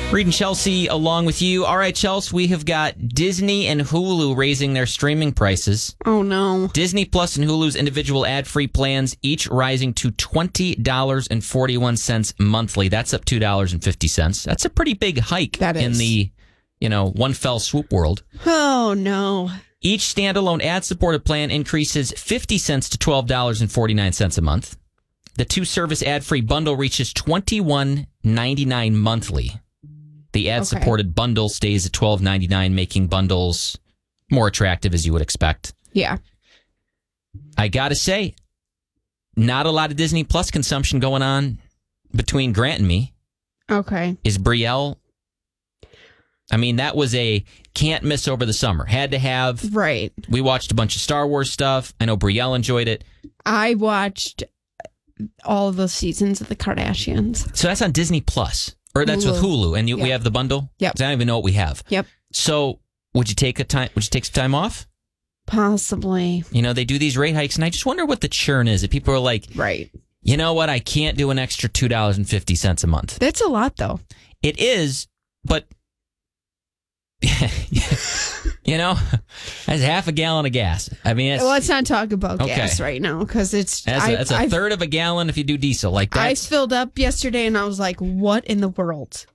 Reed and Chelsea along with you. All right, Chelsea, we have got Disney and Hulu raising their streaming prices. Oh, no. Disney Plus and Hulu's individual ad-free plans, each rising to $20.41 monthly. That's up $2.50. That's a pretty big hike in the, one fell swoop world. Oh, no. Each standalone ad-supported plan increases 50 cents to $12.49 a month. The two-service ad-free bundle reaches $21.99 monthly. The ad-supported bundle stays at $12.99, making bundles more attractive, as you would expect. Yeah. I gotta say, not a lot of Disney Plus consumption going on between Grant and me. Okay. Is Brielle... I mean, that was a can't miss over the summer. Had to have. Right. We watched a bunch of Star Wars stuff. I know Brielle enjoyed it. I watched all of the seasons of the Kardashians. So that's on Disney Plus. Or that's with Hulu, and we have the bundle. Yep. 'Cause I don't even know what we have. Yep. So would you take some time off? Possibly. They do these rate hikes, and I just wonder what the churn is. If people are like, right, you know what, I can't do an extra $2.50 a month. That's a lot, though. It is, but that's half a gallon of gas. I mean, let's not talk about gas right now because that's a third of a gallon if you do diesel like that. I filled up yesterday and I was like, what in the world?